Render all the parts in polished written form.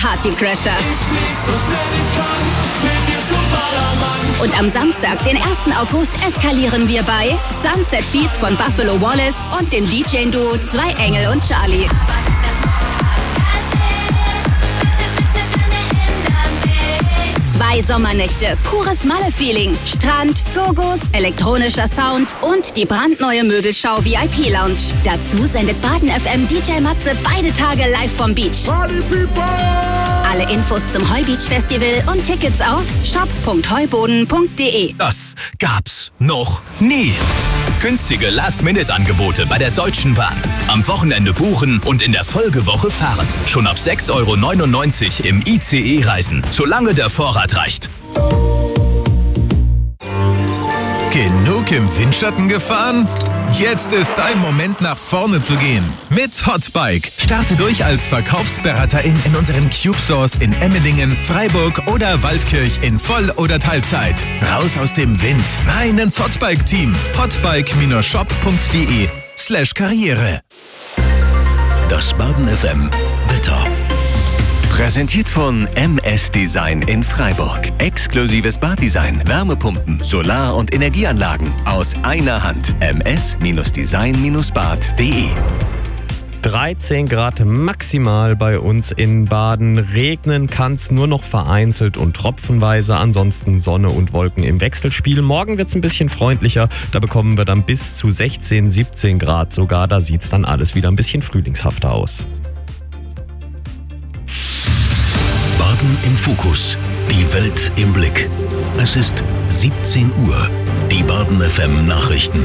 Partycrasher. Und am Samstag, den 1. August, eskalieren wir bei Sunset Beats von Buffalo Wallace und dem DJ-Duo Zwei Engel und Charlie. 2 Sommernächte, pures Malle-Feeling, Strand, Gogos, elektronischer Sound und die brandneue Möbelschau VIP-Lounge. Dazu sendet Baden FM DJ Matze beide Tage live vom Beach. Party People! Alle Infos zum Heubeach Festival und Tickets auf shop.heuboden.de. Das gab's noch nie. Günstige Last-Minute-Angebote bei der Deutschen Bahn. Am Wochenende buchen und in der Folgewoche fahren. Schon ab 6,99 € im ICE reisen, solange der Vorrat reicht. Genug im Windschatten gefahren? Jetzt ist dein Moment, nach vorne zu gehen. Mit Hotbike. Starte durch als Verkaufsberaterin in unseren Cube Stores in Emmendingen, Freiburg oder Waldkirch in Voll- oder Teilzeit. Raus aus dem Wind, rein ins Hotbike-Team. hotbike-shop.de/Karriere. Das Baden FM Wetter. Präsentiert von MS Design in Freiburg. Exklusives Baddesign, Wärmepumpen, Solar- und Energieanlagen aus einer Hand. ms-design-bad.de. 13 Grad maximal bei uns in Baden. Regnen kann es nur noch vereinzelt und tropfenweise. Ansonsten Sonne und Wolken im Wechselspiel. Morgen wird es ein bisschen freundlicher. Da bekommen wir dann bis zu 16, 17 Grad sogar. Da sieht es dann alles wieder ein bisschen frühlingshafter aus. Baden im Fokus. Die Welt im Blick. Es ist 17 Uhr. Die Baden FM Nachrichten.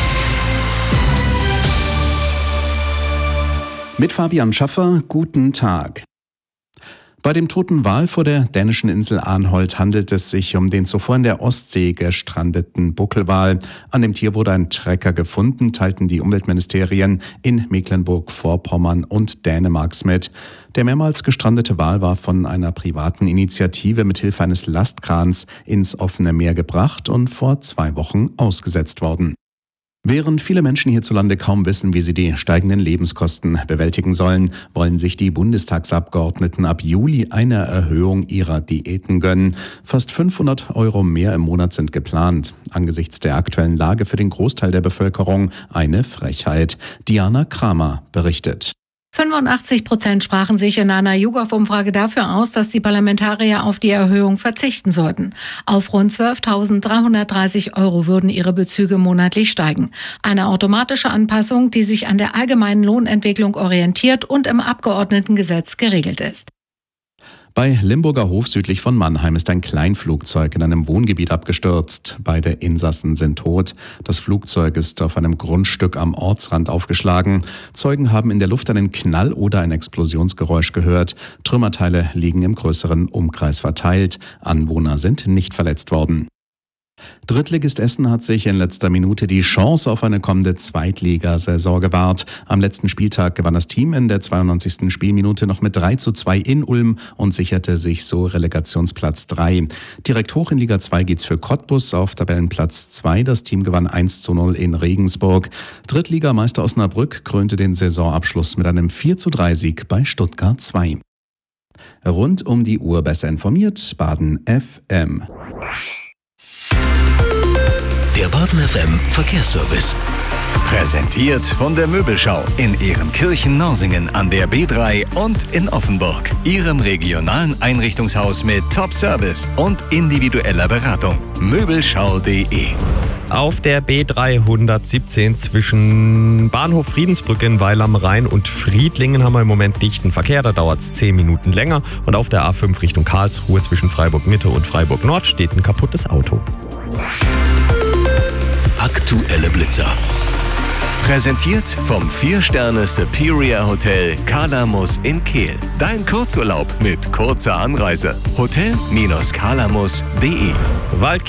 Mit Fabian Schaffer, guten Tag. Bei dem toten Wal vor der dänischen Insel Arnholt handelt es sich um den zuvor in der Ostsee gestrandeten Buckelwal. An dem Tier wurde ein Trecker gefunden, teilten die Umweltministerien in Mecklenburg-Vorpommern und Dänemark mit. Der mehrmals gestrandete Wal war von einer privaten Initiative mit Hilfe eines Lastkrans ins offene Meer gebracht und vor 2 Wochen ausgesetzt worden. Während viele Menschen hierzulande kaum wissen, wie sie die steigenden Lebenskosten bewältigen sollen, wollen sich die Bundestagsabgeordneten ab Juli eine Erhöhung ihrer Diäten gönnen. Fast 500 € mehr im Monat sind geplant. Angesichts der aktuellen Lage für den Großteil der Bevölkerung eine Frechheit. Diana Kramer berichtet. 85% sprachen sich in einer YouGov-Umfrage dafür aus, dass die Parlamentarier auf die Erhöhung verzichten sollten. Auf rund 12.330 € würden ihre Bezüge monatlich steigen. Eine automatische Anpassung, die sich an der allgemeinen Lohnentwicklung orientiert und im Abgeordnetengesetz geregelt ist. Bei Limburger Hof südlich von Mannheim ist ein Kleinflugzeug in einem Wohngebiet abgestürzt. Beide Insassen sind tot. Das Flugzeug ist auf einem Grundstück am Ortsrand aufgeschlagen. Zeugen haben in der Luft einen Knall oder ein Explosionsgeräusch gehört. Trümmerteile liegen im größeren Umkreis verteilt. Anwohner sind nicht verletzt worden. Drittligist Essen hat sich in letzter Minute die Chance auf eine kommende Zweitligasaison gewahrt. Am letzten Spieltag gewann das Team in der 92. Spielminute noch mit 3:2 in Ulm und sicherte sich so Relegationsplatz 3. Direkt hoch in Liga 2 geht's für Cottbus auf Tabellenplatz 2. Das Team gewann 1:0 in Regensburg. Drittligameister Osnabrück krönte den Saisonabschluss mit einem 4:3 bei Stuttgart 2. Rund um die Uhr besser informiert, Baden FM. Der Baden FM Verkehrsservice. Präsentiert von der Möbelschau in Ehrenkirchen-Norsingen an der B3 und in Offenburg. Ihrem regionalen Einrichtungshaus mit Top-Service und individueller Beratung. Möbelschau.de. Auf der B317 zwischen Bahnhof Friedensbrücke in Weil am Rhein und Friedlingen haben wir im Moment dichten Verkehr. Da dauert es 10 Minuten länger. Und auf der A5 Richtung Karlsruhe zwischen Freiburg Mitte und Freiburg Nord steht ein kaputtes Auto. Aktuelle Blitzer. Präsentiert vom 4-Sterne Superior Hotel Calamus in Kehl. Dein Kurzurlaub mit kurzer Anreise. Hotel-calamus.de.